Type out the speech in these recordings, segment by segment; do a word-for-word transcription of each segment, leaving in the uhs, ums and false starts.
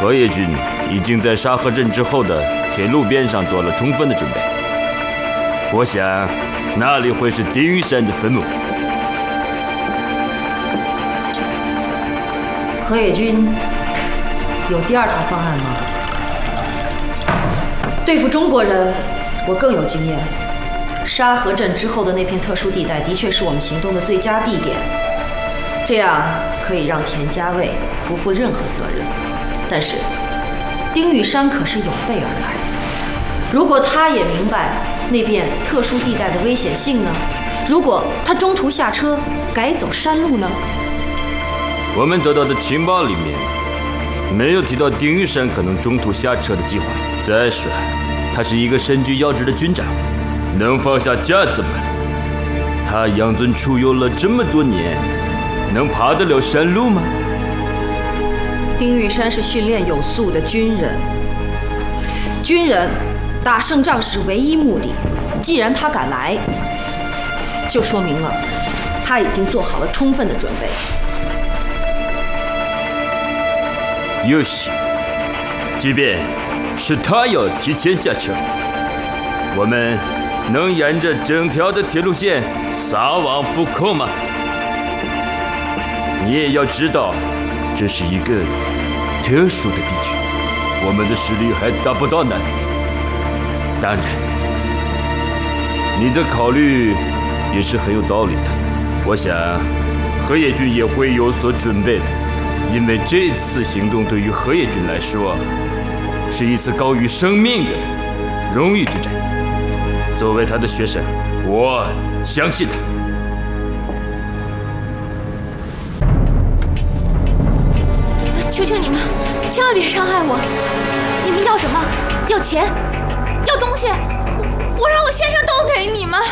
河野军已经在沙河镇之后的铁路边上做了充分的准备。我想，那里会是丁玉山的坟墓。 河野军有第二套方案吗？对付中国人，我更有经验。沙河镇之后的那片特殊地带，的确是我们行动的最佳地点。这样可以让田家卫不负任何责任。但是，丁玉山可是有备而来。如果他也明白那片特殊地带的危险性呢？如果他中途下车改走山路呢？ 我们得到的情报里面没有提到丁玉山可能中途下车的计划。再说，他是一个身居要职的军长，能放下架子吗？他养尊处优了这么多年，能爬得了山路吗？ 丁玉山是训练有素的军人，军人打胜仗是唯一目的。既然他敢来，就说明了他已经做好了充分的准备。 有戏，即便是他要提前下车，我们能沿着整条的铁路线撒网捕扣吗？你也要知道，这是一个特殊的地区，我们的实力还达不到那里。当然，你的考虑也是很有道理的。我想，河野军也会有所准备的，因为这次行动对于河野军来说，是一次高于生命的荣誉之战。作为他的学生，我相信他。 求求你们，千万别伤害我！你们要什么？要钱？要东西？我让我先生都给你们。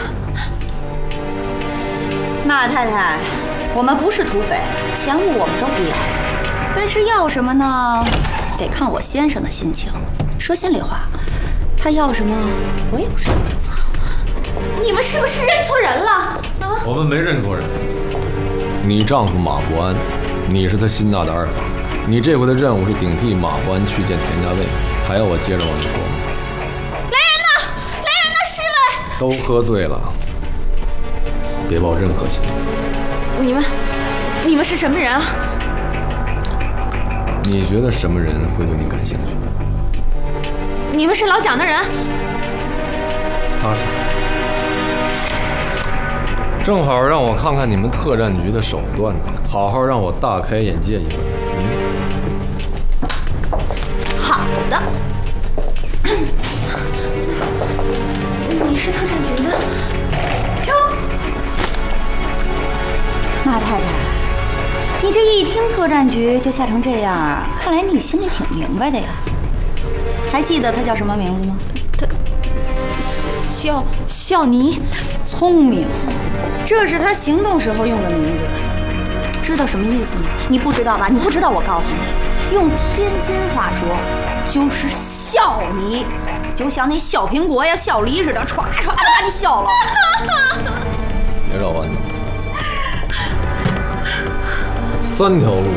马太太，我们不是土匪，钱物我们都不要，但是要什么呢？得看我先生的心情。说心里话，他要什么我也不知道。 你们是不是认错人了？啊！ 我们没认错人。你丈夫马伯安，你是他新纳的二房。你这回的任务是顶替马伯安去见田家卫，还要我接着往你说吗？ 来人呐！来人呐！侍卫！ 都喝醉了，别抱任何心理。 你们，你们是什么人啊？ 你觉得什么人会对你感兴趣？ 你们是老蒋的人？ 他是。正好让我看看你们特战局的手段，好好让我大开眼界一番。嗯。 好的。 你是特战局的？ 停！马太太，你这一听特战局就吓成这样，看来你心里挺明白的呀。还记得他叫什么名字吗？ 他孝孝尼。 聪明，这是他行动时候用的名字。知道什么意思吗？你不知道吧？你不知道，我告诉你，用天津话说就是笑你，就像那削苹果呀、削梨似的，歘歘的把你削了。 别绕弯子。三条路，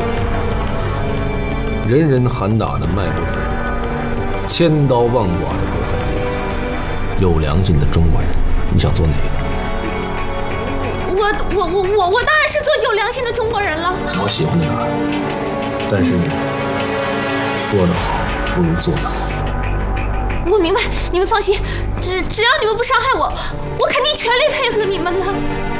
人人喊打的卖国贼，千刀万剐的狗汉奸，有良心的中国人，你想做哪个？ 我我我我我当然是做有良心的中国人了。 我喜欢的答案，但是说得好不如做得好。 我明白，你们放心，只只要你们不伤害我，我肯定全力配合你们的。